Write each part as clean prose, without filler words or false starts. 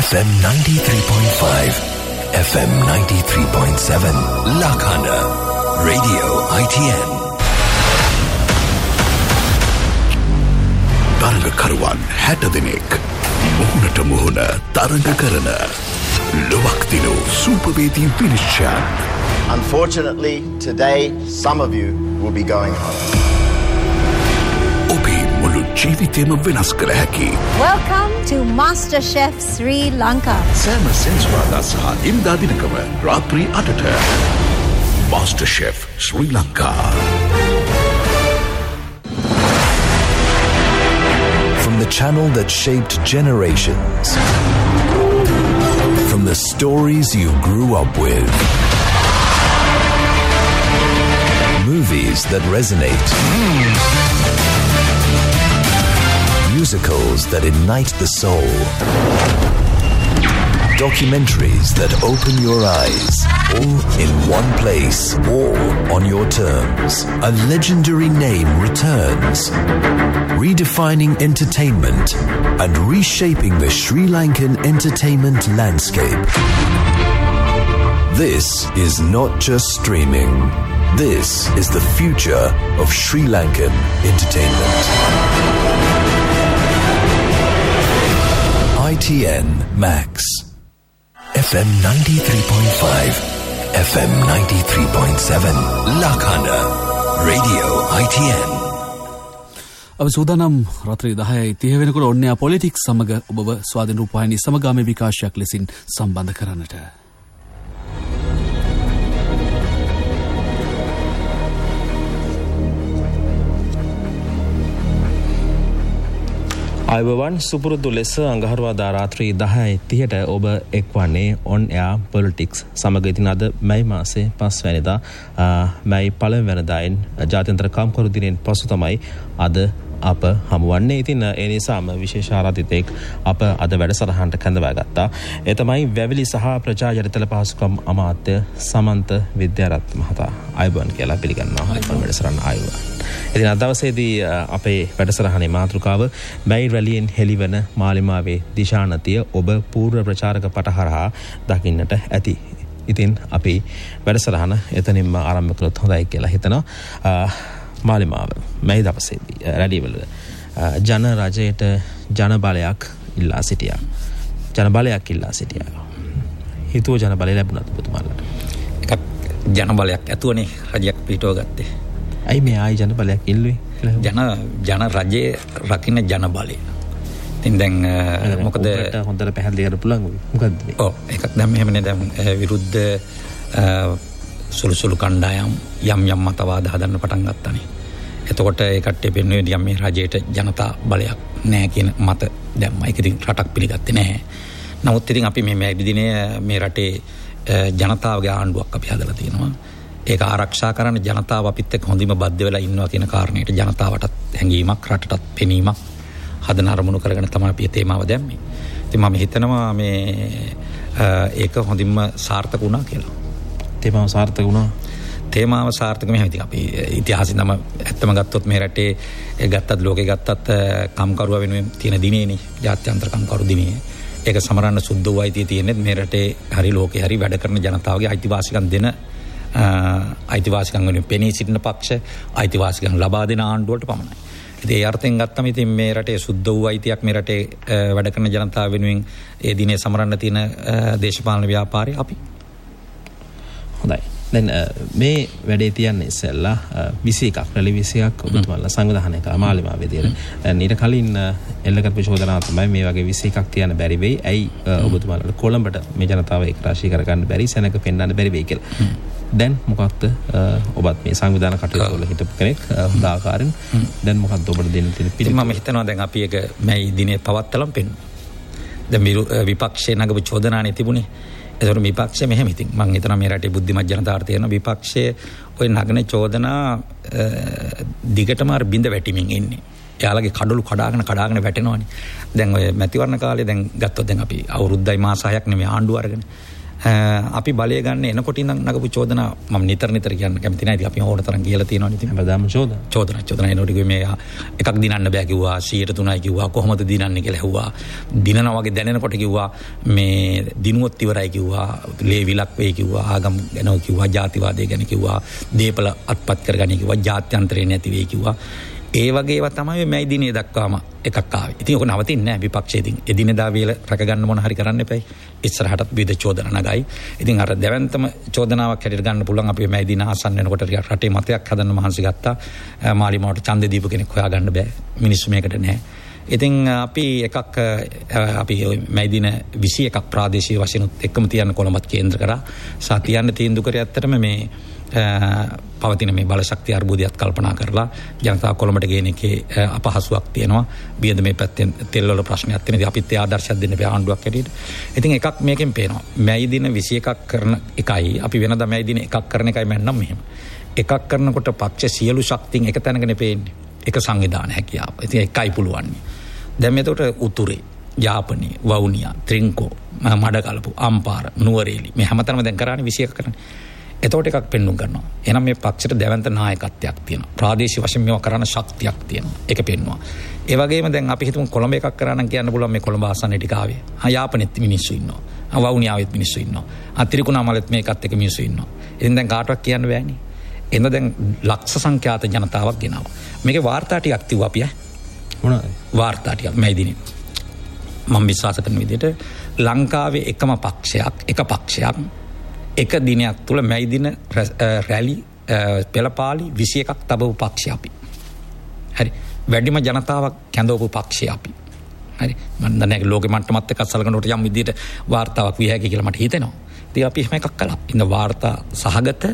FM 93.5, FM 93.7, Lakhana, Radio ITN. තරඟකරුවන් 60 දෙනෙක් මුහුණට මුහුණ තරඟ කරන ලොවක් දිනු සූපවේදී විනිශ්චයන්. Unfortunately, today some of you will be going home. ඔබේ මුළු ජීවිතේම වෙනස් කළ හැකි. Welcome to MasterChef Sri Lanka. සෑම සෙන්සුරාදා සහ ඉරිදා දිනකම රාත්‍රී 8ට MasterChef Sri Lanka. From the channel that shaped generations, from the stories you grew up with, movies that resonate, musicals that ignite the soul, documentaries that open your eyes, all in one place, all on your terms. A legendary name returns, redefining entertainment and reshaping the Sri Lankan entertainment landscape. This is not just streaming. This is the future of Sri Lankan entertainment. ITN Max. FM 93.5, FM 93.7, Lakhana, Radio ITN. अब සූදානම් රාත්‍රී 10:30 වෙනකොට ඔන්නේ politics සමග ඔබව ස්වාධීන රූපවාහිනී සමගාමී විකාශයක් ලෙසින් සම්බන්ධ කරන්නට. අයිබවන් සුපුරුදු ලෙස අඟහරුවාදා රාත්‍රී 10:30ට ඔබ එක්වන්නේ on air politics සමග. ඉතින් අද මැයි මාසේ 5 වෙනිදා මැයි 1 වෙනිදායින් ජාත්‍යන්තර කාම්කරු දිනයෙන් පසු තමයි අද අප හමුවන්නේ. ඉතින් ඒ නිසාම විශේෂ ආරාධිතෙක් අප අද වැඩසටහනට කැඳවා ගත්තා. ඒ තමයි වැවිලි සහ ප්‍රජා යටිතල පහසුකම් අමාත්‍ය සමන්ත විද්‍යාරත්න මහතා. අයිබවන් කියලා පිළිගන්නවා වැඩසටහන ආයුබ. ඉතින් අද දවසේදී අපේ වැඩසටහනේ මාතෘකාව මැයි රැලියෙන් හෙළිවන මාලිමාවේ දිශානතිය ඔබ පූර්ව ප්‍රචාරක පටහරහා දකින්නට ඇති. ඉතින් අපි වැඩසටහන එතනින්ම ආරම්භ කළොත් හොඳයි කියලා හිතනවා. මාලිමාව මැයි දවසේදී රැලිවල ජන රජයට ජන බලයක් ඉල්ලා සිටියා. ජන බලයක් ඉල්ලා සිටියා. හිතුව ජන බලය ලැබුණාද පුතුමාලට? එකක් ජන බලයක් ඇතුවනේ රජයක් පිටව ගත්තේ. ඇයි මේ ආයි ජන බලයක් ඉල්ලුවේ? ජන රජයේ රකින්න ජන බලය. ඉතින් දැන් මොකද හොඳට පැහැදිලි කරන්න පුළුවන් මොකද්ද මේ? ඔව් එකක් දැන් මෙහෙමනේ දැන් විරුද්ධ සුළු කණ්ඩායම් යම් මතවාද හදන්න පටන් ගත්තානේ. එතකොට ඒ කට්ටිය පෙන්වන්නේ යම් මේ රජයට ජනතා බලයක් නැහැ කියන මත දැම්මා. ඒක ඉතින් රටක් පිළිගත්තේ නැහැ. නමුත් ඉතින් අපි මේ දිනේ මේ රටේ ජනතාවගේ ආණ්ඩුවක් අපි හදලා තියෙනවා. ඒක ආරක්ෂා කරන්න ජනතාව අපිත් එක්ක හොඳින්ම බද්ධ වෙලා ඉන්නවා කියන කාරණේට ජනතාවටත් හැඟීමක් රටටත් පෙනීමක් හදන අරමුණු කරගෙන තමයි අපි තේමාව දැම්මේ. ඉතින් මම හිතනවා මේ ඒක හොඳින්ම සාර්ථක වුණා කියලා. තේමාව සාර්ථක වුණා. තේමාව සාර්ථක මෙහෙම ඉතින් අපි ඉතිහාසයෙන් තම ඇත්තම ගත්තොත් මේ රටේ ගත්තත් ලෝකේ ගත්තත් කම්කරුවා වෙනුවෙන් තියෙන දිනේනේ ජාත්‍යන්තර කම්කරු දිනේ. ඒක සමරන්න සුද්ධ වූ අයිතිය තියෙන්නේ මේ රටේ හරි ලෝකේ හරි වැඩ කරන ජනතාවගේ අයිතිවාසිකම් දෙන අයිතිවාසිකම් වෙනුවෙන් පෙනී සිටින පක්ෂ අයිතිවාසිකම් ලබා දෙන ආණ්ඩුවට පමණයි. ඉතින් ඒ අර්ථයෙන් ගත්තම ඉතින් මේ රටේ සුද්ධ වූ අයිතියක් මේ රටේ වැඩ කරන ජනතාව වෙනුවෙන් ඒ දිනේ සමරන්න තියෙන දේශපාලන ව්‍යාපාරය අපි. හොඳයි. දැන් මේ වැඩේ තියන්නේ ඉස්සෙල්ලා 21ක් රැලි 21ක් ඔබතුමාලා සංවිධානය කළා මාලිමාව විදියට. දැන් ඊට කලින් එල්ලකට චෝදනා තමයි මේ වගේ 21ක් තියන්න බැරි වෙයි. ඇයි ඔබතුමාලාට කොළඹට මේ ජනතාව එක්රාශී කරගන්න බැරි සෙනඟ පෙන්වන්න බැරි වෙයි කියලා. දැන් මොකක්ද ඔබත් මේ සංවිධාන කටයුතු වල හිටපු කෙනෙක් හොඳ ආකාරයෙන් දැන් මොකක්ද ඔබට දෙන්න තියෙන පිළිතුර? මම හිතනවා දැන් අපි ඒක මේ දිනේ පවත්තලම් පෙන්වමු. දැන් විපක්ෂේ නගපු චෝදනානේ තිබුණේ. ඒතර විපක්ෂය මෙහෙම ඉතින් මම හිතනවා මේ රටේ බුද්ධිමත් ජනතාවට තියෙන විපක්ෂයේ ඔය නගන චෝදනා දිගටම අර බින්ද වැටිමින් ඉන්නේ. එයාලගේ කඩළු කඩාගෙන වැටෙනවානේ. දැන් ඔය මැතිවරණ කාලේ දැන් ගත්තොත් දැන් අපි අවුරුද්දයි මාස 6ක් නෙමෙයි ආණ්ඩුව අරගෙන අපි බලය ගන්න එනකොට ඉඳන් නගපු චෝදනා මම නිතර කියන්න කැමති නැහැ. ඉතින් අපි ඕන තරම් කියලා තියෙනවා නේ. ඉතින් හැමදාම චෝදනා එනකොට මේ එකක් දිනන්න බෑ කිව්වා 103යි කිව්වා කොහොමද දිනන්නේ කියලා ඇහුවා. දිනනවා වගේ දැනෙනකොට කිව්වා මේ දිනුවොත් ඉවරයි කිව්වා. ලේ විලක් වෙයි කිව්වා. ආගම් ගැන කිව්වා. ජාතිවාදය ගැන කිව්වා. දීපල අත්පත් කරගන්න කිව්වා. ජාත්‍යන්තරේ නැති වෙයි කිව්වා. ඒ වගේ ඒවා තමයි මේ දිනේ දක්වාම එකක් ආවේ. ඉතින් ඔක නවතින්නේ නැහැ විපක්ෂයේදී. එදිනෙදා වේල රැකගන්න මොන හරි කරන්න එපයි. ඉස්සරහටත් විවිධ චෝදනා නගයි. ඉතින් අර දැවැන්තම චෝදනාවක් හැටියට ගන්න පුළුවන් අපි මේ දින ආසන්න වෙනකොට රටේ මතයක් හදන්න මහන්සි ගත්තා. මාලිමාවට ඡන්දේ දීපු කෙනෙක් හොයාගන්න බෑ. මිනිස්සු මේකට නැහැ. ඉතින් අපි මේ දින 21ක් ප්‍රාදේශීය වශයෙන් එක්කම තියන්න කොළඹත් කේන්ද්‍ර කරා. සතියන්න තීන්දුව කරේ ඇත්තටම මේ පවතින මේ බල ශක්තිය අර්බුදයක් කල්පනා කරලා ජනතාව කොළඹට ගේන එකේ අපහසුයක් තියෙනවා. බියද මේ පැත්තෙන් තෙල් වල ප්‍රශ්නයක් තියෙනවා. අපිත් ඒ ආදර්ශයක් දෙන්න බෑ ආණ්ඩුවක් හැටියට. ඉතින් එකක් මේකෙන් පේනවා. මැයි දින 21ක් කරන එකයි අපි වෙනදා මැයි දින එකක් කරන එකයි මන්නම් මෙහෙම. එකක් කරනකොට පක්ෂ සියලු ශක්තියින් එක තැනකනේ පේන්නේ. එක සංවිධාන හැකියාව. ඉතින් එකයි පුළුවන්. දැන් මෙතකොට උතුරේ යාපනයේ වවුනියා ත්‍රින්කෝ මඩකලපු අම්පාර නුවරඑලි මේ හැමතැනම දැන් කරන්නේ 21 කරන්නේ. එතකොට එකක් පෙන්නුම් කරනවා. එහෙනම් මේ පක්ෂයට දැවැන්ත නායකත්වයක් තියෙනවා. ප්‍රාදේශීය වශයෙන් මේවා කරන්න ශක්තියක් තියෙනවා. ඒක පෙන්නවා. ඒ වගේම දැන් අපි හිතමු කොළඹ එකක් කරා නම් කියන්න පුළුවන් මේ කොළඹ ආසන්නයේ ටික ආවේ. යාපනයේත් මිනිස්සු ඉන්නවා. වවුනියාවෙත් මිනිස්සු ඉන්නවා. ත්‍රිකුණාමලෙත් මේකත් එක මිනිස්සු ඉන්නවා. ඉතින් දැන් කාටවත් කියන්න බෑනේ. එන්න දැන් ලක්ෂ සංඛ්‍යාත ජනතාවක් ගෙනාවා. මේකේ වාර්තා ටිකක් තියුවා අපි මොනවාද? වාර්තා ටිකක් මේ දිනේ. මම විශ්වාස කරන විදිහට ලංකාවේ එක පක්ෂයක් එක දිනයක් තුල මැයි දින රැලි පෙළපාලි 21ක් තබපු පක්ෂය අපි. හරි. වැඩිම ජනතාවක් කැඳවපු පක්ෂය අපි. හරි. මම දන්නේ ලෝකෙ මට්ටමත් එක්ක සලකනකොට යම් විදිහට වාර්තාවක් විය හැකියි කියලා මට හිතෙනවා. ඉතින් අපි එහෙම එකක් කළා. ඉන්න වාර්තා සහගත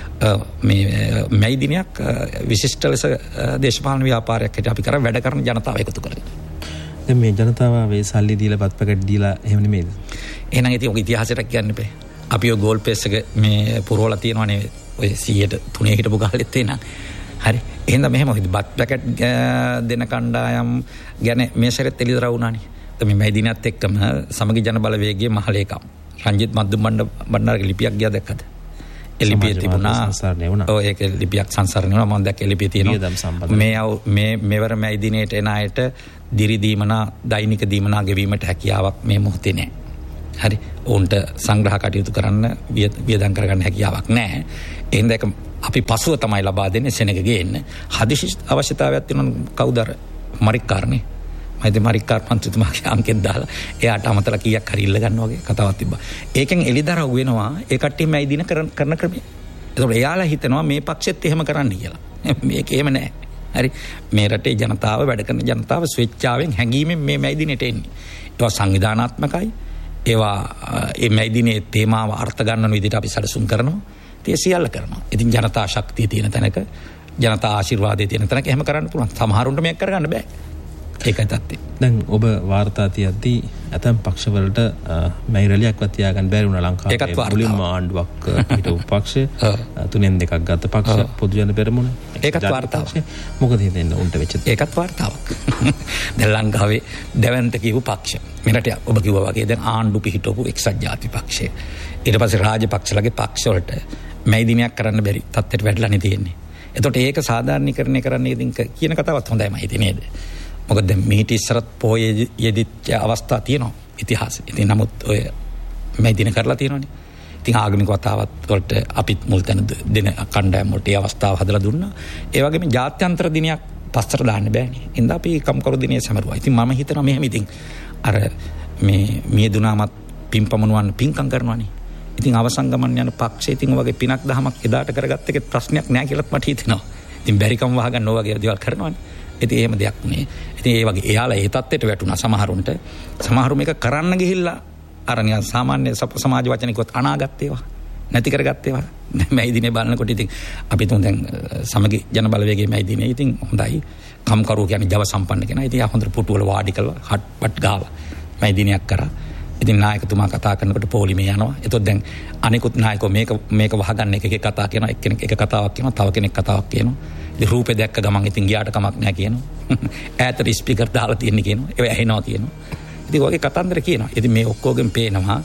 මේ මැයි දිනයක් විශිෂ්ට ලෙස දේශපාලන ව්‍යාපාරයක් හැටියට අපි කරා වැඩ කරන ජනතාව එකතු කරගෙන. දැන් මේ ජනතාව වේ සල්ලි දීලා බත් පැකට් දීලා එහෙම නෙමෙයිද? එහෙනම් ඉතින් ඔක ඉතිහාසයට කියන්න බෑ. අපි ඔය ගෝල් පේස් එක මේ පුරවලා තියෙනවානේ ඔය 103 හිටපු කාලෙත් එනං. හරි. එහෙනම් මෙහෙම බත් පැකට් දෙන කණ්ඩායම් ගැන මේ සැරේත් එළිදරව් වුණානේ. මේ මැයි දිනත් එක්කම සමගි ජන බලවේගයේ මහලේකම් රංජිත් මද්දුම් බණ්ඩාරගේ ලිපියක් ගියා දැක්කද? එලිපිය තිබුණා. ඔය ඒක ලිපියක් සංසරණය වුණා. මම දැක්ක එලිපිය තියෙනවා. මේවර මැයි දිනේට එන අයට දිරි දීමනා දෛනික දීමනා ගෙවීමට හැකියාවක් මේ මොහොතේ නැහැ. හරි. උන්ට සංග්‍රහ කටයුතු කරන්න වියදම් කරගන්න හැකියාවක් නැහැ. එහෙනම් ඒක අපි පසුව තමයි ලබා දෙන්නේ සෙනග ගේන්න. හදිසි අවශ්‍යතාවයක් තියෙනවා කවුද අර මරික්කාරනේ. මයිද මරික්කාර පන්තිතුමාගේ අංකෙත් දාලා එයාට අමතලා කීයක් හරි ඉල්ල ගන්නවා වගේ කතාවක් තිබ්බා. ඒකෙන් එලිදරව් වෙනවා ඒ කට්ටියම මේ දින කරන ක්‍රමය. ඒතකොට එයාලා හිතනවා මේ පක්ෂෙත් එහෙම කරන්න කියලා. මේක එහෙම නැහැ. හරි. මේ රටේ ජනතාව වැඩ කරන ජනතාව ස්වේච්ඡාවෙන් හැංගීමෙන් මේ දිනට එන්නේ. ඒවා සංවිධානාත්මකයි. ඒවා මේ දිනේ තේමාව අර්ථ ගන්නන විදිහට අපි සැලසුම් කරනවා. ඒ සියල්ල කරනවා. ඉතින් ජනතා ශක්තිය තියෙන තැනක ජනතා ආශිර්වාදයේ තියෙන තැනක එහෙම කරන්න පුළුවන්. සමහරුන්ට මේක කරගන්න බෑ. ඒකයි තත්ත්වය. දැන් ඔබ වාර්තා තියද්දී ඇතම් පක්ෂවලට මැයිරලියක්වත් තියාගන්න බැරි වුණා ලංකාවේ. මුලින්ම ආණ්ඩුවක් හිටපු පක්ෂ තුනෙන් දෙකක් ගත්ත පක්ෂ පොදු ජන පෙරමුණ. ඒකත් වාර්තාවක්. මොකද හිතෙන්නේ උන්ට වෙච්ච දේ? ඒකත් වාර්තාවක්. දැන් ලංකාවේ දැවැන්ත කියපු පක්ෂ. මෙරට ඔබ කිව්වා වගේ දැන් ආණ්ඩු පිහිටවපු එක්සත් ජාති පක්ෂය. ඊට පස්සේ රාජපක්ෂලගේ පක්ෂ වලට මැයි දිනයක් කරන්න බැරි තත්ත්වයට වැටලානේ තියෙන්නේ. එතකොට ඒක සාධාරණීකරණය කරන්න ඉතින් කියන කතාවත් හොඳයිම හිතේ නේද? මොකද දැන් මීට ඉස්සරත් පොයේ යෙදිච්ච අවස්ථා තියෙනවා ඉතිහාසෙ. ඉතින් නමුත් ඔය මේ දින කරලා තියෙනවනේ. ඉතින් ආගමික වතාවත් වලට අපිත් මුල් තැන දෙන කණ්ඩායම් වලට ඒ අවස්ථාව හදලා දුන්නා. ඒ වගේම ජාත්‍යන්තර දිනයක් පස්සට දාන්න බෑනේ. ඉතින් අපි කම්කරු දිනේ සමරුවා. ඉතින් මම හිතනවා මෙහෙම ඉතින් අර මේ මියදුනාමත් පින්පමනුවන් පින්කම් කරනවානේ. ඉතින් අවසන් ගමන් යන පක්ෂේ ඉතින් වගේ පිනක් දහමක් එදාට කරගත්ත එකේ ප්‍රශ්නයක් නෑ කියලාත් මට හිතෙනවා. ඉතින් බැරිකම් වහගන්න ඕවා වගේ දේවල් කරනවානේ. ඉතින් එහෙම දෙයක් නේ. ඉතින් ඒ වගේ එයාලා ඒ තත්ත්වයට වැටුණා සමහරුන්ට. සමහරු මේක කරන්න ගිහිල්ලා අර නිකන් සාමාන්‍ය සමාජ වචනිකවත් අනාගත් ඒවා නැති කරගත්ත ඒවා. මේ දිනේ බලනකොට ඉතින් අපි තුන් දැන් සමගි ජන බලවේගයේ මේ දිනේ ඉතින් හොඳයි. කම්කරු කියන්නේ ජව සම්පන්න කෙනා. ඉතින් හොඳට පුටු වල වාඩි කරලා හට් ගාලා මේ දිනයක් කරා. ඉතින් නායකතුමා කතා කරනකොට පොලිමේ යනවා. එතකොට දැන් අනිකුත් නායකෝ මේක වහගන්න එකේ කතා කියනවා. එක්කෙනෙක් එක කතාවක් කියනවා. තව කෙනෙක් කතාවක් කියනවා. ඉතින් රූපේ දැක්ක ගමන් ඉතින් ගියාට කමක් නැහැ කියනවා. ඈතට ස්පීකර් දාලා තියෙන්නේ කියනවා. ඒක ඇහෙනවා කියනවා. ඉතින් වගේ කතන්දර කියනවා. ඉතින් මේ ඔක්කොගෙන් පේනවා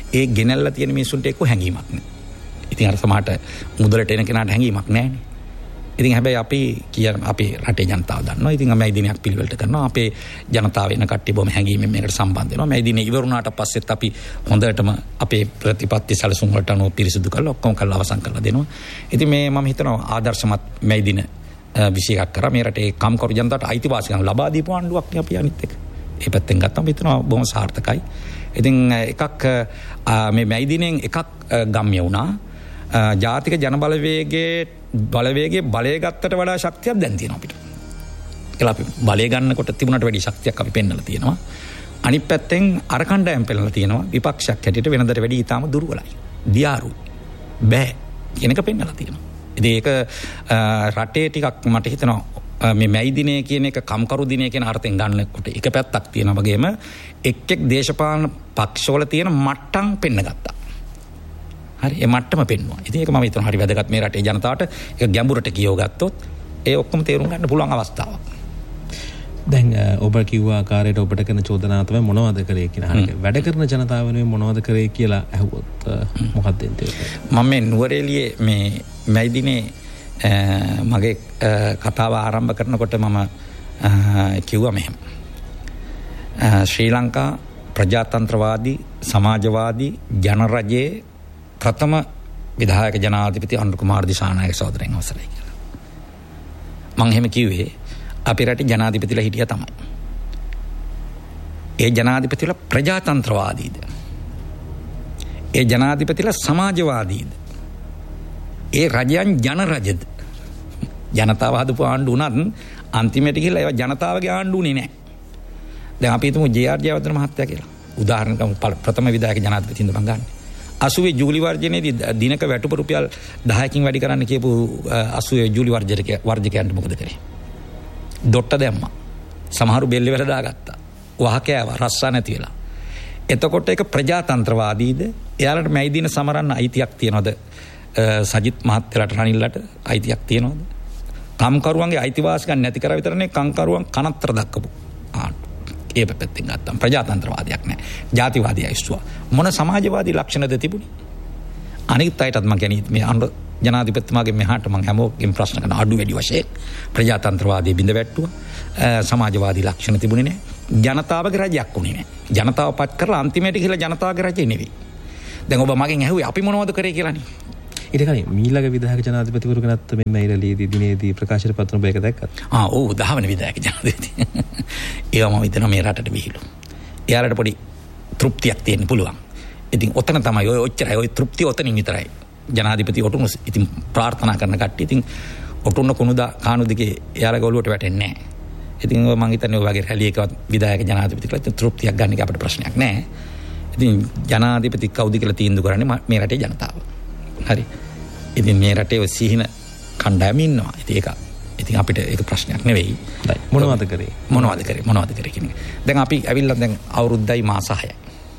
ඒ ගෙනල්ලා තියෙන මිනිසුන්ට එක්ක හැඟීමක් නැහැ. ඉතින් අර සමහරට මුදලට එන කෙනාට හැඟීමක් නැහැනේ. ඉතින් හැබැයි අපි අපේ රටේ ජනතාව දන්නවා. ඉතින් මේ දිනයක් පිළිවෙලට කරනවා. අපේ ජනතාව වෙන කට්ටිය බොහොම හැඟීමෙන් මේකට සම්බන්ධ වෙනවා. මේ දිනේ ඉවරුණාට පස්සෙත් අපි හොඳටම අපේ ප්‍රතිපත්ති සැලසුම් වලට අනුව පිරිසිදු කරලා ඔක්කොම කරලා අවසන් කරලා දෙනවා. ඉතින් මේ මම හිතනවා ආදර්ශමත් මේ දින 21ක් කරා මේ රටේ කම්කරු ජනතාවට අයිතිවාසිකම් ලබා දීපු ආණ්ඩුවක් නේ අපි අනිත් එක. ඒ පැත්තෙන් ගත්තම හිතනවා බොහොම සාර්ථකයි. ඉතින් එකක් මේ දිනෙන් එකක් ගම්ම්‍ය වුණා. ජාතික ජනබලවේගයේ බලය ගත්තට වඩා ශක්තියක් දැන් තියෙනවා අපිට. ඒලා අපි බලය ගන්නකොට තිබුණට වැඩි ශක්තියක් අපි පෙන්නලා තියෙනවා. අනිත් පැත්තෙන් අර කණ්ඩායම් පෙන්නලා තියෙනවා විපක්ෂයක් හැටියට වෙනදට වැඩි ඊටාම දුර්වලයි. දියාරුයි. බෑ කියන එක පෙන්නලා තියෙනවා. ඉතින් ඒක රටේ ටිකක් මට හිතෙනවා මේ දිනේ කියන එක කම්කරු දිනේ කියන අර්ථයෙන් ගන්නකොට එක පැත්තක් තියෙනවා වගේම එක් දේශපාලන පක්ෂවල තියෙන මට්ටම් පෙන්න ගත්තා. හරි ඒ මට්ටම පෙන්වුවා. ඉතින් ඒක මම හිතනවා හරි වැදගත් මේ රටේ ජනතාවට ඒක ගැඹුරට කියව ගත්තොත් ඒ ඔක්කොම තේරුම් ගන්න පුළුවන් අවස්ථාවක්. දැන් ඔබ කිව්ව ආකාරයට ඔබට කරන චෝදනාව තමයි මොනවද කරේ කියන හරිය. වැඩ කරන ජනතාව වෙනුවෙන් මොනවද කරේ කියලා අහුවොත් මොකක්ද එන්නේ? මම මේ නුවරඑළියේ මේ දිනේ මගේ කතාව ආරම්භ කරනකොට මම කිව්වා මෙහෙම. ශ්‍රී ලංකා ප්‍රජාතන්ත්‍රවාදී සමාජවාදී ජනරජයේ ප්‍රථම විධායක ජනාධිපති අනුර කුමාර දිසානායක සහෝදරයන් අවසරයි කියලා. මම එහෙම කිව්වේ අපේ රටේ ජනාධිපතිලා හිටියා තමයි. ඒ ජනාධිපතිලා ප්‍රජාතන්ත්‍රවාදීද? ඒ ජනාධිපතිලා සමාජවාදීද? ඒ රජයන් ජනරජද? ජනතාව හදපු ආණ්ඩු උනත් අන්තිමට ගිහලා ඒවා ජනතාවගේ ආණ්ඩු උනේ නැහැ. දැන් අපි හිතමු ජේ.ආර්. ජයවර්ධන මහත්තයා කියලා. උදාහරණයක් ප්‍රථම විධායක ජනාධිපතිතුමන් මම ගන්න. 80 ජූලි වර්ජනයේදී දිනක වැටුප රුපියල් 10කින් වැඩි කරන්න කියපු 80 ජූලි වර්ජකයන්ට මොකද කරේ? ඩොට්ට දැම්මා. සමහරු බෙල්ල වල දාගත්තා. වහකෑව රස්සා නැති වෙලා. එතකොට ඒක ප්‍රජාතන්ත්‍රවාදීද? එයාලට මේ දින සමරන්න අයිතියක් තියනවද? සජිත් මහත්තයාට රනිල්ලට අයිතියක් තියනවද? කම්කරුවන්ගේ අයිතිවාසිකම් නැති කර විතරනේ කම්කරුවන් කනත්තර දක්වපු ආණ්ඩු. ඒ පැත්තෙන් ගත්තාම ප්‍රජාතන්ත්‍රවාදයක් නැහැ. ජාතිවාදී අයිස්තුවා. මොන සමාජවාදී ලක්ෂණද තිබුණේ? අනිත් අයටත් මම කියන්නේ මේ අනුර ජනාධිපතිතුමාගේ මෙහාට මම හැමෝගෙම ප්‍රශ්න කරන අඩු වැඩි වශයෙන් ප්‍රජාතන්ත්‍රවාදී බිඳ වැට්ටුවා. සමාජවාදී ලක්ෂණ තිබුණේ නැහැ. ජනතාවගේ රජයක් උනේ නැහැ. ජනතාව පත් කරලා අන්තිමට ගිහලා ජනතාවගේ රජේ නෙවෙයි. දැන් ඔබ මගෙන් ඇහුවේ අපි මොනවද කරේ කියලානේ. ඊට කලින් මීළඟ විධායක ජනාධිපතිවරු ගැනත් මේ ඉරලීදී දිනේදී ප්‍රකාශන පත්‍ර ඔබ ඒක දැක්කත්? ඔව් 10 වෙනි විධායක ජනාධිපති. ඒවා මම හිතනවා මේ රටට විහිළු. එයාලට පොඩි තෘප්තියක් තියෙන්න පුළුවන්. ඉතින් ඔතන තමයි ඔච්චරයි ඔය තෘප්තිය ඔතනින් විතරයි. ජනාධිපති ඔටුනු ඉතින් ප්‍රාර්ථනා කරන කට්ටිය ඉතින් ඔටුන්න කුණුදා කාණු දිගේ එයාලගේ ඔළුවට වැටෙන්නේ නැහැ. ඉතින් මම හිතන්නේ ඔය වගේ රැලියකවත් විධායක ජනාධිපතිලා තෘප්තියක් ගන්න එක අපිට ප්‍රශ්නයක් නැහැ. ඉතින් ජනාධිපති කවුද කියලා තීන්දුව කරන්නේ මේ රටේ ජනතාව. හරි. ඉතින් මේ රටේ ඔය සිහින කණ්ඩායම ඉන්නවා. ඉතින් අපිට ඒක ප්‍රශ්නයක් නෙවෙයි. මොනවද කරේ කියන එක. දැන් අපි ඇවිල්ලා දැන් අවුරුද්දයි මාස 6යි.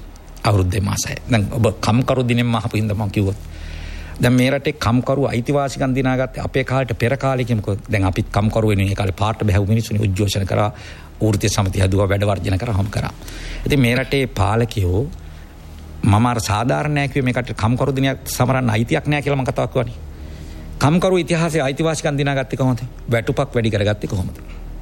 දැන් ඔබ කම්කරු දිනෙම අහපු හින්දා මම කිව්වොත් දැන් මේ රටේ කම්කරු අයිතිවාසිකම් දිනාගත්තේ අපේ කාලේට පෙර කාලේ කියමුකෝ. දැන් අපි කම්කරු වෙනුවෙන් ඒ කාලේ පාට බැහැවු මිනිස්සුනි උද්ඝෝෂණ කරා, වෘත්තීය සමිති හදුවා, වැඩ වර්ජන කරාම කරා. ඉතින් මේ රටේ පාලකයෝ මම අර සාධාරණ නැහැ කිව්වේ මේකට කම්කරු දිනයක් සමරන්න අයිතියක් නැහැ කියලා මම කතාවක් කරන්නේ. කම්කරු ඉතිහාසයේ අයිතිවාසිකම් දිනාගත්තේ කොහොමද? වැටුපක් වැඩි කරගත්තේ කොහොමද?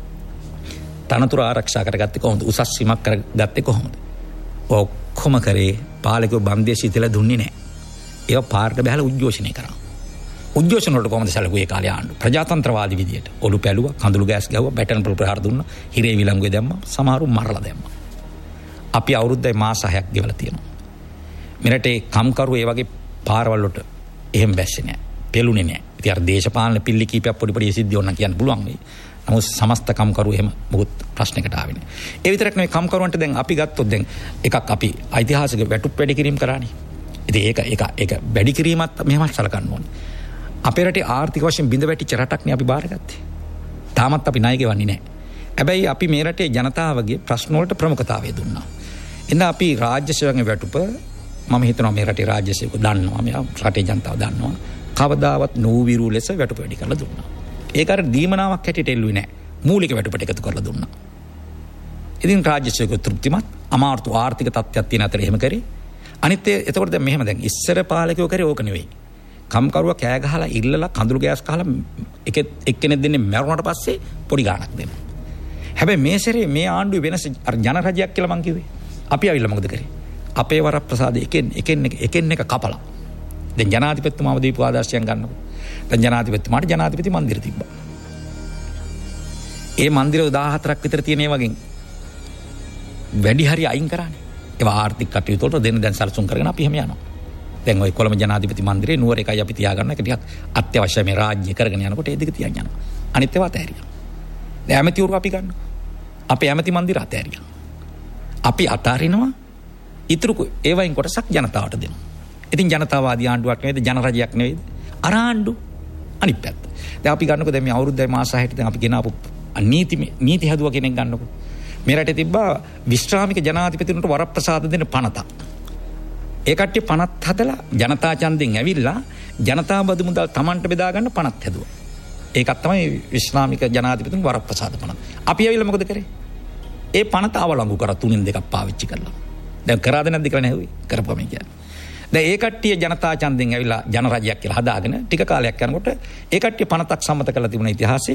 තනතුරු ආරක්ෂා කරගත්තේ කොහොමද? උසස් සීමක් කරගත්තේ කොහොමද? ඔක්කොම කරේ පාලකයෝ බන්දේශ ඉතල දුන්නේ නැහැ. ඒවා පාරට බහලා උද්ඝෝෂණය කරා. උද්ඝෝෂණ වලට කොහොමද සැලකුවේ කාලේ ආණ්ඩු? ප්‍රජාතන්ත්‍රවාදී විදියට. ඔලු පැලුවා, කඳුළු ගෑස් ගැහුවා, බැටන් ප්‍රහාර දුන්නා, හිරේ විලංගුවේ දැම්මා, සමහරු මරලා දැම්මා. අපි අවුරුද්දයි මාස 6ක් ගෙවලා තියෙනවා. මෙරටේ කම්කරු ඒ වගේ පාරවල් වලට එහෙම බැස්සේ නැහැ. පෙළුනේ නැහැ. ඉතින් අර දේශපාලන පිල්ලි කීපයක් පොඩි සිද්ධි ඕන කියන්න පුළුවන් වෙයි. නමුත් සමස්ත කම්කරු එහෙම මොකුත් ප්‍රශ්නයකට ආවේ නැහැ. ඒ විතරක් නෙවෙයි කම්කරුවන්ට දැන් අපි ගත්තොත් දැන් එකක් අපි ඓතිහාසික වැටුප් වැඩි කිරීම කරානේ. ඉතින් ඒක වැඩි කිරීමත් මෙහෙමත් සලකන්න ඕනේ. අපේ රටේ ආර්ථික වශයෙන් බිඳ වැටිච්ච රටක් නේ අපි බාරගත්තේ. තාමත් අපි ණය ගෙවන්නේ නැහැ. හැබැයි අපි මේ රටේ ජනතාවගේ ප්‍රශ්න වලට ප්‍රමුඛතාවය දුන්නා. එන්න අපි රාජ්‍ය සේවකගේ වැටුප මම හිතනවා මේ රටේ රාජ්‍ය සේවක දන්නවා. මේ රටේ ජනතාව දන්නවා. කවදාවත් නෝවිරු ලෙස වැටුප වැඩි කරලා දුන්නා. ඒක අර දීමනාවක් හැටියට එල්ලුවේ නැහැ. මූලික වැටුපට එකතු කරලා දුන්නා. ඉතින් රාජ්‍ය සේවක තෘප්තිමත් අමාර්ථ ආර්ථික තත්ත්වයක් තියෙන අතර එහෙම කරේ. අනිත් එතකොට දැන් මෙහෙම දැන් ඉස්සර පාලකයෝ කරේ ඕක නෙවෙයි. කම්කරුවා කෑ ගහලා ඉල්ලලා කඳුළු ගෑස් ගහලා එක්කෙනෙක් දෙන්නේ මැරුණාට පස්සේ පොඩි ගාණක් දෙනවා. හැබැයි මේ සැරේ මේ ආණ්ඩුවේ වෙනස අර ජනරජයක් කියලා මං කිව්වේ. අපි ආවිල්ලා මොකද කරේ? අපේ වරප්‍රසාද එකින් එක කපලා. දැන් ජනාධිපතිතුමාව දීපු ආදර්ශයන් ගන්නකො. දැන් ජනාධිපතිතුමාට ජනාධිපති මන්දිර තිබ්බා. ඒ මන්දිර 14ක් විතර තියෙන ඒ වගේ වැඩි හරි අයින් කරානේ. ඒවා ආර්ථික කටයුතු වලට දෙන්න දැන් සැලසුම් කරගෙන අපි එහෙම යනවා. දැන් ওই කොළඹ ජනාධිපති මන්දිරේ නුවර එකයි අපි තියාගන්න එක ටිකක් අත්‍යවශ්‍ය මේ රාජ්‍ය කරගෙන යනකොට ඒ දෙක තියන් යනවා. අනිත් ඒවා අතහැරියා. දැන් ඇමතිවරු අපි ගන්නවා. අපේ ඇමති මන්දිර අතහැරියා. අපි අතාරිනවා ඉතුරු ඒ වයින් කොටසක් ජනතාවට දෙනවා. ඉතින් ජනතාවාදී ආණ්ඩුවක් නෙවෙයිද ජනරජයක් නෙවෙයිද? අර ආණ්ඩු අනිත් පැත්ත. දැන් අපි ගන්නකො දැන් මේ අවුරුද්දයි මාස 6ට දැන් අපි ගෙනාපු නීති හදුවා කෙනෙක් ගන්නකො. මේ රටේ තිබ්බා විශ්‍රාමික ජනාධිපතිතුන්ට වරප්‍රසාද දෙන පනතක්. ඒ කට්ටිය පනත් හදලා ජනතා ඡන්දෙන් ඇවිල්ලා ජනතා බදු මුදල් Tamanට බෙදා ගන්න පනත් හැදුවා. ඒකත් තමයි විශ්‍රාමික ජනාධිපතිතුන් වරප්‍රසාද පනත. අපි ඇවිල්ලා මොකද කරේ? ඒ පනත අවලංගු කරා 3න් 2ක් පාවිච්චි කරලා. දැන් කරාද නැද්ද කියලා නැහුවේ. කරපුවම කියන්නේ. දැන් ඒ කට්ටිය ජනතා ඡන්දෙන් ඇවිල්ලා ජනරජයක් කියලා හදාගෙන ටික කාලයක් යනකොට ඒ කට්ටිය පනතක් සම්මත කරලා තිබුණ ඉතිහාසයේ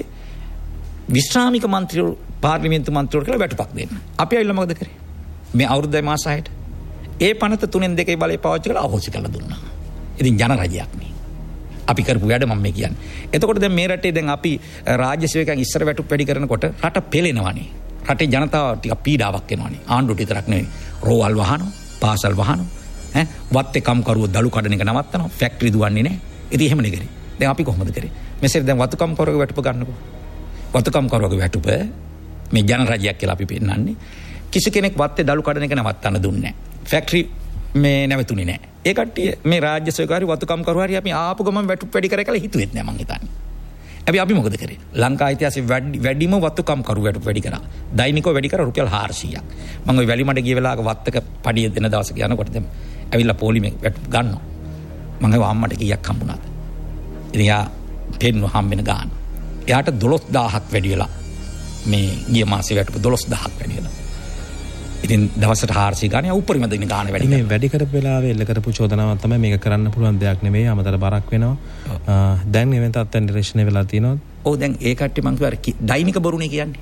විශ්‍රාමික මන්ත්‍රීවරු පාර්ලිමේන්තු මන්ත්‍රීවරු කියලා වැටුපක් දෙන්න. අපි ඇවිල්ලා මොකද කරේ? මේ අවුරුද්දයි මාස 6ට ඒ පනත 3න් 2යි බලය පාවිච්චි කරලා අහෝසි කරලා දුන්නා. ඉතින් ජනරජයක් නේ. අපි කරපු වැඩ මම මේ කියන්නේ. එතකොට දැන් මේ රටේ දැන් අපි රාජ්‍ය සේවකයන් ඉස්සර වැටුප් වැඩි කරනකොට රට පෙළෙනවානේ. රටේ ජනතාව ටික පීඩාවක් එනවානේ. ආණ්ඩුවට විතරක් නෙවෙයි. රෝවල් වහනවා, පාසල් වහනවා, වත්තේ කම්කරුවෝ දළු කඩන එක නවත්තනවා, ෆැක්ටරි දුවන්නේ නැහැ. ඉතින් එහෙමනේ කරේ. දැන් අපි කොහොමද කරේ? මෙසේ දැන් වතු කම්කරුවෝ වැටුප ගන්නකො. වතු කම්කරුවෝ වැටුප මේ ජනරජයක් කියලා අපි පෙන්නන්නේ. කිසි කෙනෙක් වත්තේ දළු කඩන එක නවත්තන්න දුන්නේ නැහැ. ෆැක්ටරි මේ නැවතුනේ නැහැ. ඒ කට්ටිය මේ රාජ්‍ය සේවකාරී වතු කම්කරුවෝ හරි අපි ආපු ගමන් වැටුප් වැඩි කරේ කියලා හිතුවෙත් නැහැ මං හිතන්නේ. අපි මොකද කරේ? ලංකා ඉතිහාසයේ වැඩිම වතු කම්කරුවෝ වැටුප් වැඩි කරා. දෛනිකව වැඩි කරා රුපියල් 400ක්. මම ওই වැලිමඩ ගිය වෙලාවක වත්තක පඩිය දෙන දවසක යනකොට දැන් ඇවිල්ලා පොලිමේ වැටුප් ගන්නවා. මම ඒව අම්මට කීයක් හම්බුණාද? ඉතින් යා පෙන්නු හම්බෙන ගාන. එයාට 12000ක් වැඩි වෙලා මේ ගිය මාසේ වැටුප 12000ක් වැඩි වෙලා. ඉතින් දවසට 400 ගාන යා උඩරිම දෙන ගාන වැඩි. මේ වැඩි කරපු වෙලාවේ එල්ල කරපු චෝදනාවක් තමයි මේක කරන්න පුළුවන් දෙයක් නෙමෙයි අමතර බරක් වෙනවා. දැන් එවෙන් තත්ත්වයන් නිරීක්ෂණය වෙලා තියෙනවා. ඔව් දැන් ඒ කට්ටිය මං කිව්වා දෛනික බොරුනේ කියන්නේ.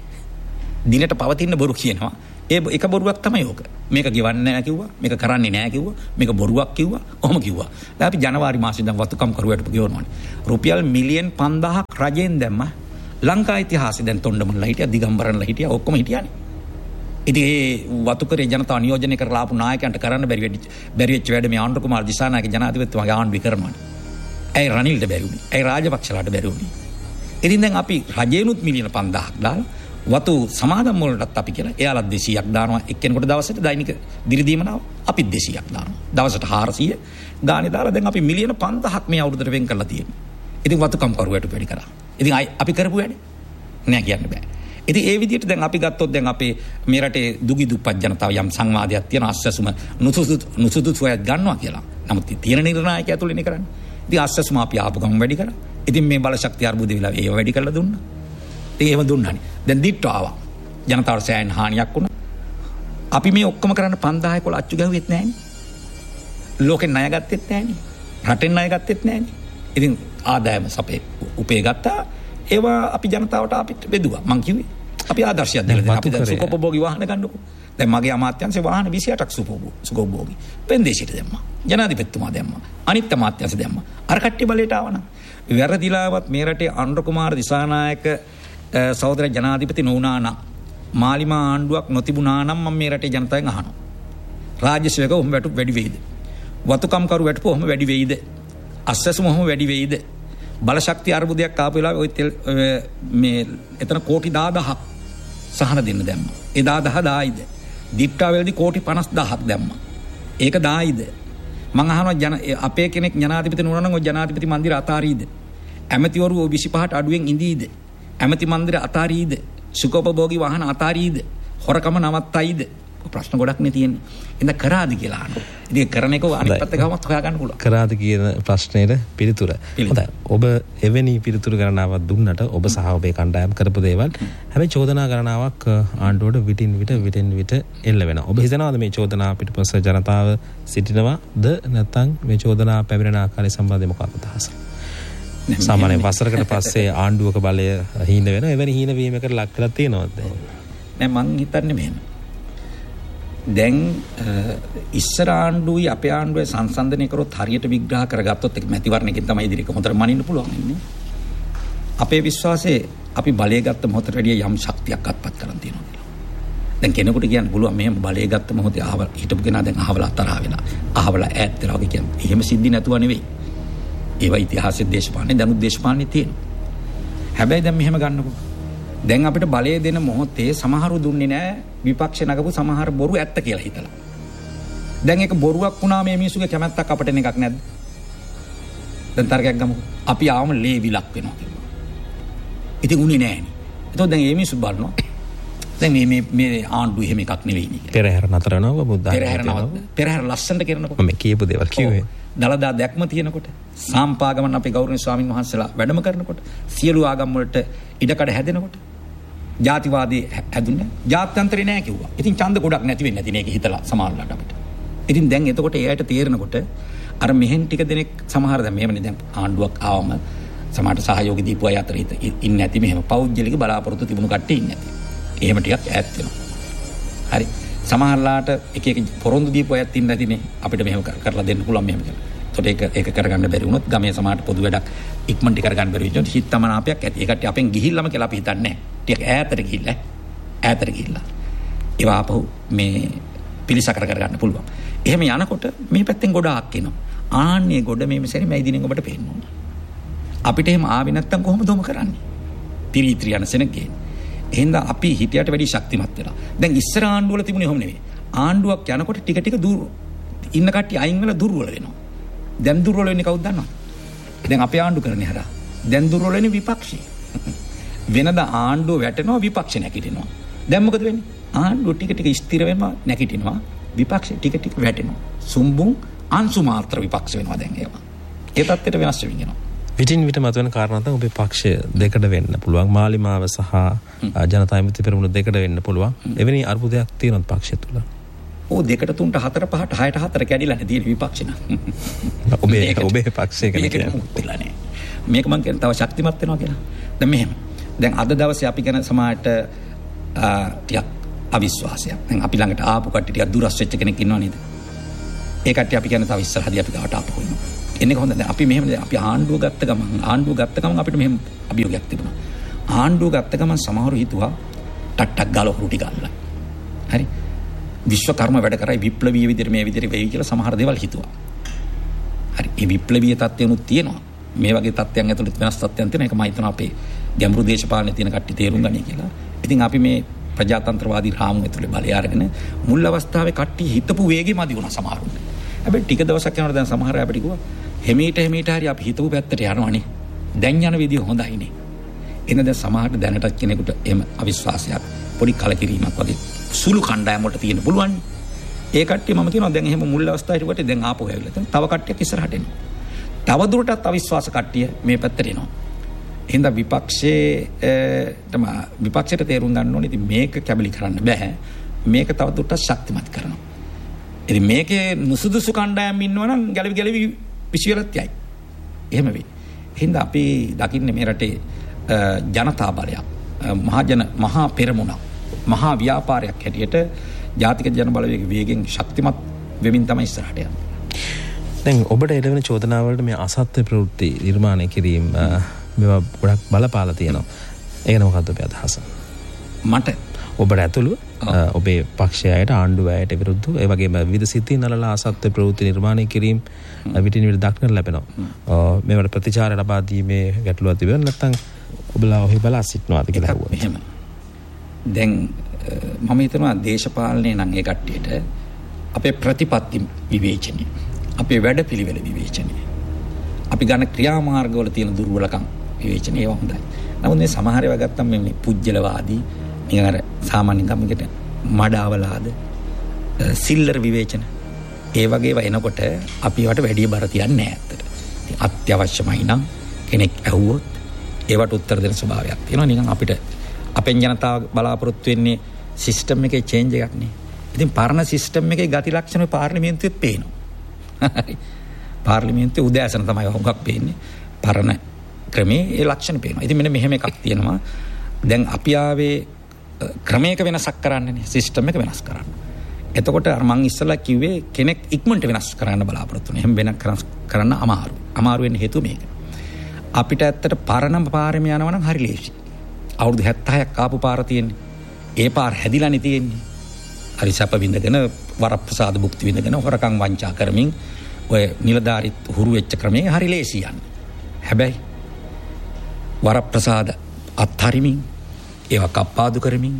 දිනට පවතින බොරු කියනවා. ඒ එක බොරුවක් තමයි ඕක. මේක ගෙවන්නේ නැහැ කිව්වා. මේක කරන්නේ නැහැ කිව්වා. මේක බොරුවක් කිව්වා. ඔහොම කිව්වා. දැන් අපි ජනවාරි මාසෙන් දැන් වතුකම් කරුවට ගෙවනවානේ. රුපියල් මිලියන් 5000ක් රජෙන් දැම්මා. ලංකා ඉතිහාසයේ දැන් තොණ්ඩමන්ලා හිටියා, දිගම්බරන්ලා හිටියා, ඔක්කොම හිටියානේ. ඉතින් ඒ වතුකරේ ජනතාව නියෝජනය කරලා ආපු නායකයන්ට කරන්න බැරි වෙච්ච වැඩ මේ ආණ්ඩු කුමාර දිසානායක ජනාධිපතිතුමාගේ ආණ්ඩුවේ කරනවානේ. ඇයි රනිල්ට බැරි වුණේ? ඇයි රාජපක්ෂලාට බැරි වුණේ? ඉතින් දැන් අපි රජේනුත් මිලියන 5000ක් දාලා වතු සමාදම් වලටත් අපි කියලා එයාලා 200ක් දානවා එක්කෙනෙකුට දවසට දෛනික දිරිදීමනාව අපිත් 200ක් දානවා. දවසට 400 ගානේ දාලා දැන් අපි මිලියන 5000ක් මේ අවුරුද්දට වෙන් කරලා තියෙනවා. ඉතින් වතුකම් කරුවට වැඩි කරා. ඉතින් අපි කරපු වැඩේ නෑ කියන්න බෑ. ඉතින් ඒ විදිහට දැන් අපි ගත්තොත් දැන් අපේ මේ රටේ දුගී දුප්පත් ජනතාව යම් සංවාදයක් තියෙන අස්සසුම නුසුදුසුයක් ගන්නවා කියලා. නමුත් තියෙන නිර්ණායකයා තුලිනේ කරන්නේ. ඉතින් අස්සසුම අපි ආපු ගමන් වැඩි කරා. ඉතින් මේ බල ශක්තිය අර්බුද වෙලා ඒව වැඩි කරලා දුන්නා. ඉතින් ඒව දුන්නානේ. දැන් දිට්ටෝ ආවා. ජනතාවට සෑහෙන හානියක් වුණා. අපි මේ ඔක්කොම කරන්න 5000 අච්චු ගැහුවෙත් නැහනේ. ලෝකෙන් ණය ගත්තෙත් නැහනේ. රටෙන් ණය ගත්තෙත් නැහනේ. ඉතින් ආදායම සපේ උපේ ගත්තා. ඒවා අපි ජනතාවට අපිට බෙදුවා. මං කිව්වේ අපි ආදර්ශයක් දෙන්න. අපි දැන් සුඛෝපභෝගී වාහන ගන්නකො. දැන් මගේ අමාත්‍යාංශේ වාහන 28ක් සුඛෝපභෝගී. පෙන්දේශයට දැම්මා. ජනාධිපතිතුමා දැම්මා. අනිත් අමාත්‍යාංශ දැම්මා. අර කට්ටිය බලයට ආවනම් වැරදිලාවත් මේ රටේ අනුර කුමාර දිසානායක සහෝදර ජනාධිපති නොවුනානම් මාලිමා ආණ්ඩුවක් නොතිබුණා නම් මම මේ රටේ ජනතාවෙන් අහනවා. රාජ්‍ය සේවක ඔහොම වැටුප් වැඩි වෙයිද? වතුකම් කරු වැටුප් ඔහොම වැඩි වෙයිද? අස්සසුම ඔහොම වැඩි වෙයිද? බලශක්තිය අර්බුදයක් ආපු වෙලාවේ ඔය මේ එතන කෝටි 10000ක් සහන දෙන්න දැම්මා. ඒ 10000 දායිද? දීප්ටාවේදී කෝටි 50000ක් දැම්මා. ඒක දායිද? මං අහනවා අපේ කෙනෙක් ජනාධිපති නුනන නම් ඔය ජනාධිපති මන්දිර අතාරීද? ඇමතිවරු 25ට අඩුවෙන් ඉඳීද? ඇමති මන්දිර අතාරීද? සුඛෝපභෝගී වාහන අතාරීද? හොරකම නවත්තයිද? ප්‍රශ්න ගොඩක් නේ තියෙන්නේ. ඉතින් කරාද කියලා අහනවා. ඉතින් කරන එක අනිත් පැත්ත ගමත් හොයාගන්න පුළුවන්. කරාද කියන ප්‍රශ්නෙට පිළිතුර. හොඳයි. ඔබ එවැනි පිළිතුරු ගණනාවක් දුන්නට ඔබ සහ ඔබේ කණ්ඩායම් කරපු දේවල් හැබැයි චෝදනා ගණනාවක් ආණ්ඩුවට විටින් විට එල්ල වෙනවා. ඔබ හිතනවාද මේ චෝදනා පිටුපස ජනතාව සිටිනවාද නැත්නම් මේ චෝදනා පැමිණෙන ආකාරය සම්බන්ධයෙන් මොකක්ද අදහස? සාමාන්‍ය වසරකට පස්සේ ආණ්ඩුවක බලය හීන වෙනවා. එවැනි හීන වීමකට ලක් වෙලා තියෙනවද? නෑ මං හිතන්නේ මෙහෙම. දැන් ඉස්සර ආණ්ඩුවයි අපේ ආණ්ඩුවේ සංසන්දනය කරොත් හරියට විග්‍රහ කරගත්තොත් ඒක මැතිවරණයකින් තමයි ඉදිරියට හොඳට මනින්න පුළුවන් ඉන්නේ. අපේ විශ්වාසයේ අපි බලය ගත්ත මොහොතට වැඩිය යම් ශක්තියක් අත්පත් කරන් තියෙනවා කියලා. දැන් කෙනෙකුට කියන්න පුළුවන් මෙහෙම බලය ගත්ත මොහොතේ අහවල හිටපු කෙනා දැන් අහවල තරහ වෙලා අහවල ඈත් වෙලා වගේ කියන්නේ. එහෙම සිද්ධි නැතුව නෙවෙයි. ඒවා ඉතිහාසයේ දේශපාලනේ දැනුත් දේශපාලනේ තියෙනවා. හැබැයි දැන් මෙහෙම ගන්නකො. දැන් අපිට බලය දෙන මොහොතේ සමහරු දුන්නේ නැහැ විපක්ෂ නගපු සමහර බොරු ඇත්ත කියලා හිතලා. දැන් ඒක බොරුවක් වුණා මේ මිනිස්සුගේ කැමැත්තක් අපිට එන එකක් නැද්ද? දැන් තරගයක් ගමු. අපි ආවම ලේ විලක් වෙනවා කියලා. ඉතින් උනේ නැහැනේ. එතකොට දැන් මේ මිනිස්සු බලනවා. දැන් මේ ආණ්ඩු එහෙම එකක් නෙවෙයි නේ. පෙරහැර නතර වෙනවා බුද්ධ. පෙරහැර ලස්සනට කරනකොට මම කියපු දේවල් කිව්වේ. දලදා දැක්ම තියෙනකොට සාම්පාගමන අපේ ගෞරවනීය ස්වාමීන් වහන්සේලා වැඩම කරනකොට සියලු ආගම් වලට ඉඩකඩ හැදෙනකොට ජාතිවාදී හැදුන්නේ ජාත්‍යන්තරේ නෑ කිව්වා. ඉතින් ඡන්ද ගොඩක් නැති වෙන්නේ නැති නේ ඒක හිතලා සමානලට අපිට. ඉතින් දැන් එතකොට ඒ අයට තේරෙනකොට අර මෙහෙන් ටික දෙනෙක් සමහර දැන් මෙහෙමනේ දැන් ආණ්ඩුවක් ආවම සමහරට සහයෝගී දීපු අය අතර ඉන්නේ නැති මෙහෙම පෞද්ගලික බලාපොරොත්තු තිබුණු කට්ටිය ඉන්නේ නැති. එහෙම ටිකක් ඈත් වෙනවා. හරි. සමහරලාට එක පොරොන්දු දීපු අයත් ඉන්නේ නැතිනේ අපිට මෙහෙම කරලා දෙන්න පුළුවන් මෙහෙම කියලා. ඒකට ඒක කරගන්න බැරි වුණොත් ගමේ සමහරට පොදු වැඩක් ඉක්මනට කරගන්න බැරි වෙච්චොත් හිතමනාපයක් ඇති. ඒකට අපෙන් ගිහිල්ලාම කියලා අපි හිතන්නේ නැහැ. ටික ඈතට ගිහිල්ලා ඒවා ආපහු මේ පිළිසකර කරගන්න පුළුවන්. එහෙම යනකොට මේ පැත්තෙන් ගොඩාක් එනවා. ආන්නේ ගොඩ මේ මෙසරි මේ දිනෙන් ඔබට පේන්න ඕන. අපිට එහෙම ආවේ නැත්තම් කොහොමද ඔම කරන්නේ? පිරිත්‍රි යන සෙනගේ. එහෙනම් අපි හිතයට වැඩි ශක්තිමත් වෙලා. දැන් ඉස්සර ආණ්ඩුවල තිබුණේ ඔහොම නෙවෙයි. ආණ්ඩුවක් යනකොට ටික දුර ඉන්න කට්ටිය අයින් වෙලා දුර්වල වෙනවා. දැන් දුර්වල වෙන්නේ කවුද දන්නවද? දැන් අපේ ආණ්ඩු කරන්නේ හරහා. දැන් දුර්වල වෙන්නේ විපක්ෂය. වෙනද ආණ්ඩුව වැටෙනවා විපක්ෂ නැගිටිනවා. දැන් මොකද වෙන්නේ? ආණ්ඩුව ටික ස්ථිර වෙනවා නැගිටිනවා. විපක්ෂ ටික වැටෙනවා. සුම්බුන් අංශු මාත්‍ර විපක්ෂ වෙනවා දැන් ඒවා. ඒ තත්ත්වයට වෙනස් වෙමින් යනවා. විටින් විට මතුවෙන කාරණා තමයි ඔබේ පක්ෂය දෙකට වෙන්න පුළුවන්. මාලිමාව සහ ජනතා විමුක්ති පෙරමුණ දෙකට වෙන්න පුළුවන්. එවැනි අර්බුදයක් තියෙනවද පක්ෂය තුල? ඕ 2 3 4 5 6 4 කැඩිලා නේ තියෙන විපක්ෂ න. ඔබේ පක්ෂය කියන්නේ. මේක මං කියන තව ශක්තිමත් වෙනවා කියලා. දැන් මෙහෙම. දැන් අද දවසේ අපි ගැන සමාජයට ටිකක් අවිශ්වාසයක්. දැන් අපි ළඟට ආපු කට්ටිය ටිකක් දුරස් වෙච්ච කෙනෙක් ඉන්නව නේද? ඒ කට්ටිය අපි කියන තව ඉස්සරහදී අපි ගාවට ආපහු එනවා. එන්නේ කොහොමද? දැන් අපි මෙහෙම අපි ආණ්ඩුව ගත්ත ගමන් අපිට මෙහෙම අභියෝගයක් තිබුණා. ආණ්ඩුව ගත්ත ගමන් සමහරව හිතුවා ටට්ටක් ගාලා හුරු ටික අල්ලලා. හරි. විශ්වකර්ම වැඩ කරයි විප්ලවීය විදිහට මේ විදිහට වෙයි කියලා සමහර දේවල් හිතුවා. හරි. මේ විප්ලවීය තත්ත්වයනුත් තියෙනවා. මේ වගේ තත්ත්වයන් ඇතුළත වෙනස් තත්ත්වයන් තියෙනවා. ඒක මම හිතනවා අපේ ගැඹුරු දේශපාලනේ තියෙන කට්ටිය තේරුම් ගනී කියලා. ඉතින් අපි මේ ප්‍රජාතන්ත්‍රවාදී රාමුව ඇතුළේ බලය අරගෙන මුල් අවස්ථාවේ කට්ටිය හිතපු වේගෙ මදි වුණා සමහරුන්ට. හැබැයි ටික දවසක් යනකොට දැන් සමහර අය අපිට කිව්වා හිමීට හරි අපි හිතපු පැත්තට යනවනේ. දැන් යන විදිය හොඳයිනේ. එන දැන් සමහරට දැනටත් කෙනෙකුට එහෙම අවිශ්වාසයක් පොඩි කලකිරීමක් වගේ සුළු කණ්ඩායම් වලට තියෙන්න පුළුවන්. ඒ කට්ටිය මම කියනවා දැන් එහෙම මුල් අවස්ථාවේ කොට දැන් ආපහු ඇවිල්ලා දැන් තව කට්ටියක් ඉස්සරහට එනවා. තව දුරටත් අවිශ්වාස කට්ටිය මේ පැත්තට එනවා. එහෙනම් විපක්ෂයට තේරුම් ගන්න ඕනේ ඉතින් මේක කැබලි කරන්න බෑ. මේක තව දුරටත් ශක්තිමත් කරනවා. ඉතින් මේකේ නුසුදුසු කණ්ඩායම් ඉන්නවනම් ගැලවි විශ්වලත් යයි. එහෙම වෙයි. එහෙනම් අපි දකින්නේ මේ රටේ ජනතා බලයක් මහා පෙරමුණක් මහා ව්‍යාපාරයක් හැටියට ජාතික ජන බලවේග වේගෙන් ශක්තිමත් වෙමින් තමයි ඉස්සරහට යන්නේ. දැන් ඔබට එළවෙන චෝදනාවලට මේ අසත්‍ය ප්‍රවෘත්ති නිර්මාණය කිරීම මේවා ගොඩක් බලපාලා තියෙනවා. ඒක නම මොකද්ද ඔබේ අදහස? මට ඔබට ඇතුළු ඔබේ පක්ෂයට ආණ්ඩුව අයට විරුද්ධව ඒ වගේම විවිධ සිතින් නලලා අසත්‍ය ප්‍රවෘත්ති නිර්මාණය කිරීම විටින් විට දක්නට ලැබෙනවා. මේවට ප්‍රතිචාර ලබා දීමේ ගැටලුවක් තිබෙනවා නැත්නම් ඔබලා ඔහි බලා සිටනවාද කියලා අහුවා. එහෙම. දැන් මම හිතනවා දේශපාලනේ නම් ඒ කට්ටියට අපේ ප්‍රතිපත්ති විවේචනය, අපේ වැඩපිළිවෙල විවේචනය, අපි ගන්න ක්‍රියාමාර්ගවල තියෙන දුර්වලකම් විවේචනය ඒවා හොඳයි. නමුත් මේ සමහර ඒවා ගත්තම මේ පුජ්‍යලවාදී නිකන් අර සාමාන්‍ය ගමකට මඩාවලාද සිල්ලර් විවේචන ඒ වගේ එනකොට අපි වට වැඩි බර තියන්නේ නැහැ ඇත්තට. ඉතින් අත්‍යවශ්‍යමයි නම් කෙනෙක් ඇහුවොත් ඒවට උත්තර දෙන ස්වභාවයක් තියෙනවා. නිකන් අපිට අපෙන් ජනතාව බලාපොරොත්තු වෙන්නේ සිස්ටම් එකේ චේන්ජ් එකක් නේ. ඉතින් පරණ සිස්ටම් එකේ ගති ලක්ෂණ පාර්ලිමේන්තුවේ පේනවා. පාර්ලිමේන්තුවේ උදෑසන තමයි හුඟක් පේන්නේ. පරණ ක්‍රමේ ඒ ලක්ෂණ පේනවා. ඉතින් මෙන්න මෙහෙම එකක් තියෙනවා. දැන් අපි ආවේ ක්‍රමයක වෙනසක් කරන්නනේ සිස්ටම් එක වෙනස් කරන්න. එතකොට මම ඉස්සලා කිව්වේ කෙනෙක් ඉක්මනට වෙනස් කරන්න බලාපොරොත්තු වෙන. එහෙම වෙනස් කරන්න අමාරු. අමාරු වෙන්න හේතුව මේක. අපිට ඇත්තට පරණ පාරෙම යනවා නම් හරි ලේසි. අවුරුදු 76ක් ආපු පාර තියෙන්නේ. ඒ පාර හැදිලානේ තියෙන්නේ. හරි සැප විඳගෙන වරප්‍රසාද භුක්ති විඳගෙන හොරකම් වංචා කරමින් ඔය නිලධාරීත් හුරු වෙච්ච ක්‍රමයේ හරි ලේසි යන්නේ. හැබැයි වරප්‍රසාද අත්හරිමින් ඒවා කප්පාදු කරමින්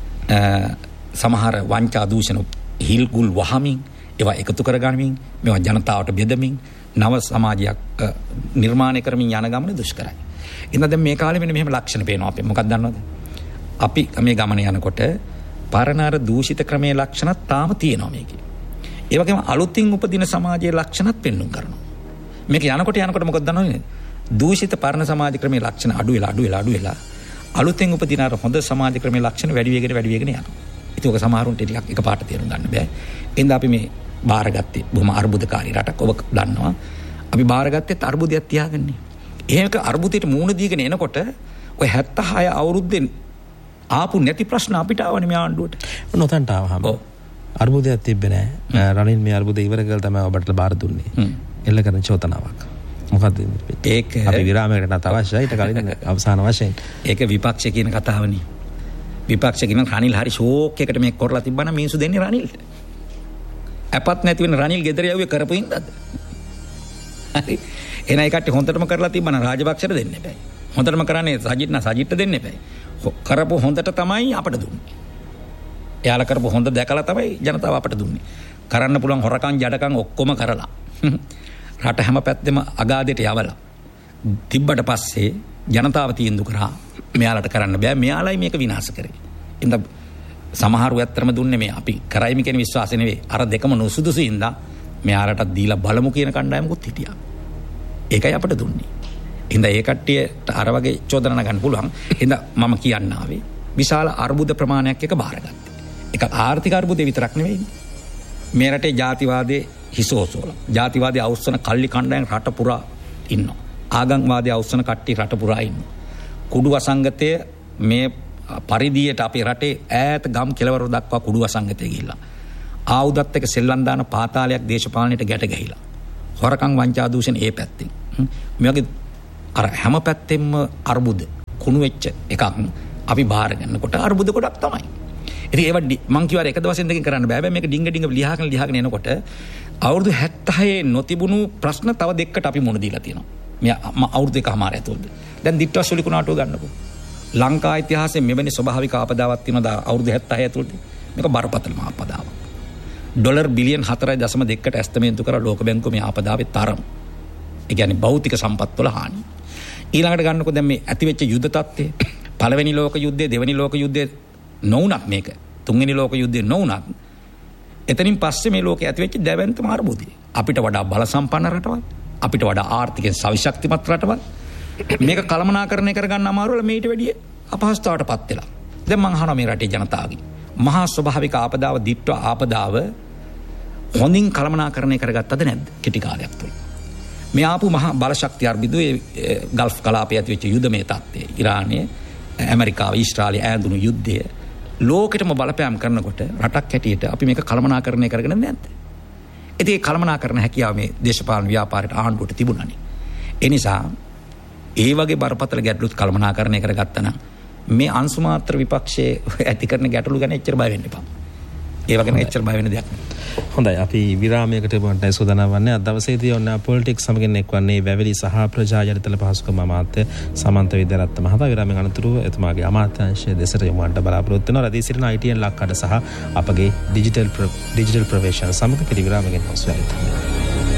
සමහර වංචා දූෂණ හිල්ගුල් වහමින් ඒවා එකතු කරගනිමින් මේවා ජනතාවට බෙදමින් නව සමාජයක් නිර්මාණය කරමින් යන ගමන දුෂ්කරයි. ඉතින් දැන් මේ කාලේ මෙන්න මෙහෙම ලක්ෂණ පේනවා අපි. මොකක්ද දන්නවද? අපි මේ ගමන යනකොට පරණාර දූෂිත ක්‍රමයේ ලක්ෂණත් තාම තියෙනවා මේකේ. ඒ වගේම අලුතින් උපදින සමාජයේ ලක්ෂණත් පෙන්වුම් කරනවා. මේක යනකොට මොකද දන්නවද? දූෂිත පරණ සමාජ ක්‍රමයේ ලක්ෂණ අඩු වෙලා අලුතෙන් උපදින අර හොඳ සමාජ ක්‍රමයේ ලක්ෂණ වැඩි වෙගෙන යනවා. ඒක ඔක සමහරුන්ට ටිකක් එකපාරට තේරුම් ගන්න බෑ. එහෙනම් අපි මේ බාරගත්තේ බොහොම අර්බුදකාරී රටක්. ඔබ දන්නවා. අපි බාරගත්තේ අර්බුදයක් තියාගන්නේ. ඒක අර්බුදයට මූණ දීගෙන එනකොට ඔය 76 අවුරුද්දෙන් ආපු නැති ප්‍රශ්න අපිට ආවනේ මේ ආණ්ඩුවට. නොතන්ට ආවහම. ඔව්. අර්බුදයක් තිබ්බේ නෑ. රනිල් මේ අර්බුදය ඉවර කරලා තමයි ඔබට බාර දුන්නේ. එල්ල කරන චෝදනාවක්. මොකද්ද ඒක? අපි විරාමයකට අවශ්‍යයි. ඊට කලින් අවසාන වශයෙන් ඒක විපක්ෂ කියන කතාවනේ. විපක්ෂ කියන රනිල් හරි ෂෝක් එකකට මේක කරලා තිබ්බනම් මිනිස්සු දෙන්නේ රනිල්ට. අපත් නැති වෙන රනිල් ගෙදර යවුවේ කරපු ඉඳද්ද. හරි. එන එකට හොඳටම කරලා තිබ්බනම් රාජපක්ෂට දෙන්න එපයි. හොඳටම කරන්නේ සජිත්ට දෙන්න එපයි. කරපු හොඳට තමයි අපට දුන්නේ. එයාලා කරපු හොඳ දැකලා තමයි ජනතාව අපට දුන්නේ. කරන්න පුළුවන් හොරකම් ජඩකම් ඔක්කොම කරලා. රට හැම පැත්තෙම අගාධයට යවලා. තිබ්බට පස්සේ ජනතාව තීන්දුව කරා මෙයාලට කරන්න බෑ. මෙයාලයි මේක විනාශ කරේ. ඉතින් සමහරව ඇත්තටම දුන්නේ මේ අපි කරයිම කියන විශ්වාසය නෙවෙයි. අර දෙකම නොසුදුසු ඉඳා මෙයාලට දීලා බලමු කියන කණ්ඩායමකුත් හිටියා. ඒකයි අපට දුන්නේ. ඉතින් ඒ කට්ටියට අර වගේ චෝදනා ගන්න පුළුවන්. ඉතින් මම කියන්න ආවේ විශාල අර්බුද ප්‍රමාණයක් එක බාරගත්තා. ඒක ආර්ථික අර්බුදේ විතරක් නෙවෙයි. මේ රටේ ජාතිවාදයේ හිසෝසෝලා. ජාතිවාදී අවුස්සන කල්ලි කණ්ඩායම් රට පුරා ඉන්නවා. ආගම්වාදී අවුස්සන කට්ටිය රට පුරා ඉන්නවා. කුඩු අසංගතය මේ පරිදියට අපේ රටේ ඈත ගම් කෙළවර දක්වා කුඩු අසංගතය ගිහිල්ලා. ආයුධත් එක්ක සෙල්ලම් දාන පාතාලයක් දේශපාලනයට ගැට ගැහිලා. හොරකම් වංචා දූෂණ ඒ පැත්තෙන්. මේ වගේ අර හැම පැත්තෙම අර්බුද කුණු වෙච්ච එකක් අපි බාර ගන්නකොට අර්බුද කොටක් තමයි. ඉතින් ඒවා මං කියවර එක දවසෙන් දෙකකින් කරන්න බෑ. මේක ඩිංග ලියාගෙන එනකොට අවුරුදු 76 නොතිබුණු ප්‍රශ්න තව දෙකකට අපි මුණ දීලා තියෙනවා. මේ අවුරුදු එකමාර ඇතුළත. දැන් දිට්ටස්සුලි කුණාටුව ගන්නකො. ලංකා ඉතිහාසයේ මෙවැනි ස්වභාවික ආපදාවක් තියෙනවා අවුරුදු 76 ඇතුළත. මේක බරපතලම ආපදාවක්. ඩොලර් බිලියන් 4.2කට ඇස්තමේන්තු කරලා ලෝක බැංකුව මේ ආපදාවේ තරම. ඒ කියන්නේ භෞතික සම්පත් වල හානි. ඊළඟට ගන්නකො දැන් මේ ඇතිවෙච්ච යුද්ධ තත්ත්වය. පළවෙනි ලෝක යුද්ධය, දෙවෙනි ලෝක යුද්ධය නොවුණත් මේක. තුන්වෙනි ලෝක යුද්ධය නොවුණත් එතනින් පස්සේ මේ ලෝකයේ ඇතිවෙච්ච දැවැන්තම අර්බුදය. අපිට වඩා බල සම්පන්න රටවල්, අපිට වඩා ආර්ථිකයෙන් සවිශක්තිමත් රටවල් මේක කළමනාකරණය කරගන්න අමාරු වල මේට වැඩිය අපහසුතාවටපත් වෙලා. දැන් මං අහනවා මේ රටේ ජනතාවගෙන්. මහා ස්වභාවික ආපදාව, දිට්ඨ ආපදාව හොඳින් කළමනාකරණය කරගත්තද නැද්ද කෙටි කාලයක් තුළ? මේ ආපු මහා බලශක්ති අර්බුදයේ ගල්ෆ් කලාපයේ ඇතිවෙච්ච යුද්ධමය තත්ත්වය, ඉරානය, ඇමරිකාව, ඊශ්‍රායලය ඈඳුණු යුද්ධය ලෝකෙටම බලපෑම් කරනකොට රටක් හැටියට අපි මේක කළමනාකරණය කරගෙන නැද්ද? ඉතින් ඒ කළමනාකරණ හැකියාව මේ දේශපාලන ව්‍යාපාරයට ආණ්ඩුවට තිබුණානේ. ඒ නිසා ඒ වගේ බරපතල ගැටලුත් කළමනාකරණය කරගත්තා නම් මේ අංශු මාත්‍ර විපක්ෂයේ ඇති කරන ගැටලු ගැන එච්චර බය වෙන්න එපා. ඒ වගේම එච්චර බය වෙන දෙයක් නෙවෙයි. හොඳයි, අපි විරාමයකට යන්න සූදානම් වන්නේ. අද දවසේදී ඔන්න පොලිටික්ස් සමගින් එක්වන්නේ වැවිලි සහ ප්‍රජා යටිතල පහසුකම් අමාත්‍ය සමන්ත විද්‍යාරත්න මහතා. විරාමයෙන් අනතුරුව එතුමාගේ අමාත්‍යාංශය දෙසට යොමුවන්නට බලාපොරොත්තු වෙනවා. රැඳී සිටින ITN ලක්කඩ සහ අපගේ ඩිජිටල් ප්‍රවේශන සමග පිළිවිරාමයෙන් හසුවයි.